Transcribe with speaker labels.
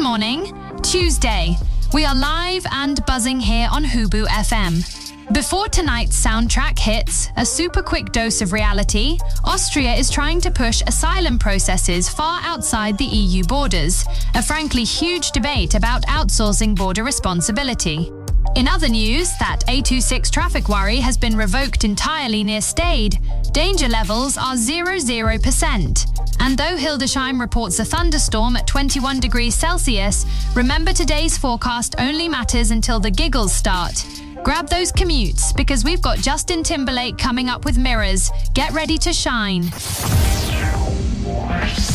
Speaker 1: morning. Tuesday. We are live and buzzing here on Hubu FM. Before tonight's soundtrack hits, a super quick dose of reality, Austria is trying to push asylum processes far outside the EU borders, a frankly huge debate about outsourcing border responsibility. In other news, that A26 traffic worry has been revoked entirely near Stade. Danger levels are 0%. And though Hildesheim reports a thunderstorm at 21 degrees Celsius, remember today's forecast only matters until the giggles start. Grab those commutes, because we've got Justin Timberlake coming up with Mirrors. Get ready to shine.